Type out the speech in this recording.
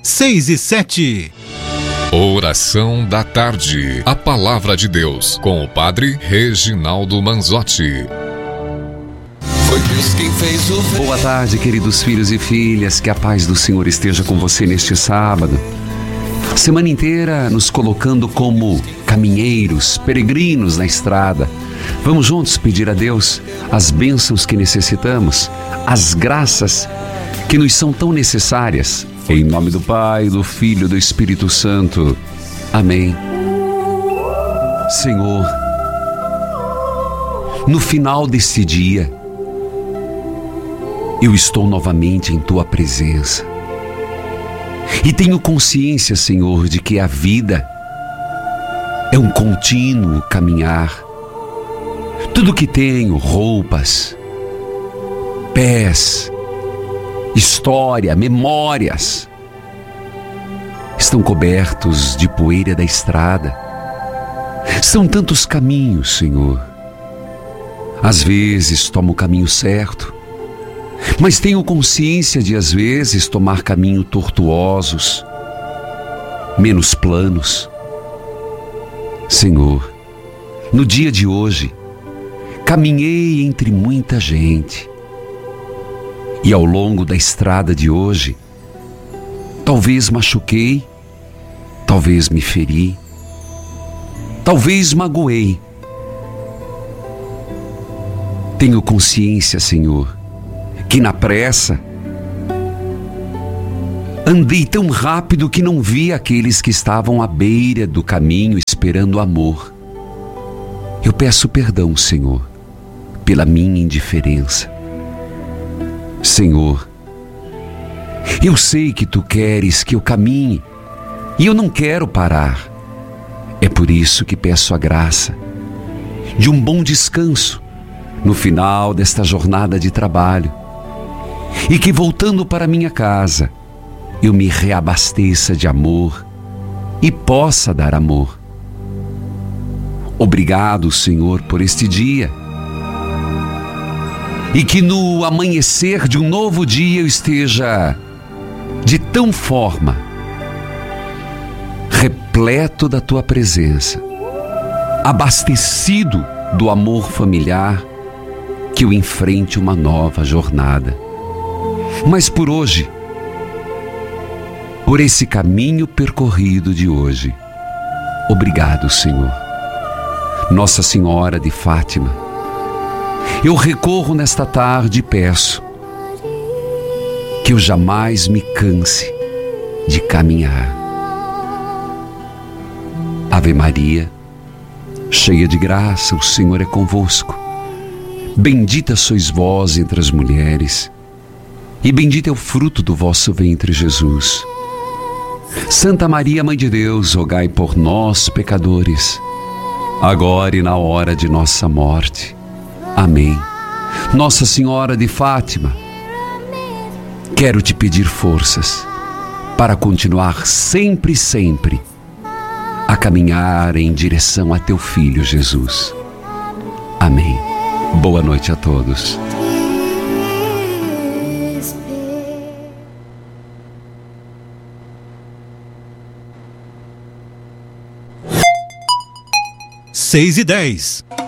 6:07. Oração da tarde. A palavra de Deus com o padre Reginaldo Manzotti. Foi Deus quem fez o ver. Boa tarde, queridos filhos e filhas. Que a paz do Senhor esteja com você neste sábado. Semana inteira nos colocando como caminheiros, peregrinos na estrada. Vamos juntos pedir a Deus as bênçãos que necessitamos, as graças que nos são tão necessárias. Em nome do Pai, do Filho e do Espírito Santo. Amém. Senhor, no final deste dia, eu estou novamente em Tua presença. E tenho consciência, Senhor, de que a vida é um contínuo caminhar. Tudo que tenho, roupas, pés, história, memórias, estão cobertos de poeira da estrada. São tantos caminhos, Senhor. Às vezes tomo o caminho certo, mas tenho consciência de às vezes tomar caminhos tortuosos, menos planos. Senhor, no dia de hoje, caminhei entre muita gente. E ao longo da estrada de hoje, talvez machuquei, talvez me feri, talvez magoei. Tenho consciência, Senhor, que na pressa andei tão rápido que não vi aqueles que estavam à beira do caminho esperando amor. Eu peço perdão, Senhor, pela minha indiferença. Senhor, eu sei que Tu queres que eu caminhe e eu não quero parar. É por isso que peço a graça de um bom descanso no final desta jornada de trabalho e que, voltando para minha casa, eu me reabasteça de amor e possa dar amor. Obrigado, Senhor, por este dia. E que no amanhecer de um novo dia eu esteja de tão forma repleto da Tua presença, abastecido do amor familiar, que eu enfrente uma nova jornada. Mas por hoje, por esse caminho percorrido de hoje, obrigado, Senhor. Nossa Senhora de Fátima, eu recorro nesta tarde e peço que eu jamais me canse de caminhar. Ave Maria, cheia de graça, o Senhor é convosco. Bendita sois vós entre as mulheres, e bendito é o fruto do vosso ventre, Jesus. Santa Maria, Mãe de Deus, rogai por nós, pecadores, agora e na hora de nossa morte. Amém. Nossa Senhora de Fátima, quero Te pedir forças para continuar sempre a caminhar em direção a Teu Filho Jesus. Amém. Boa noite a todos. Seis e 10.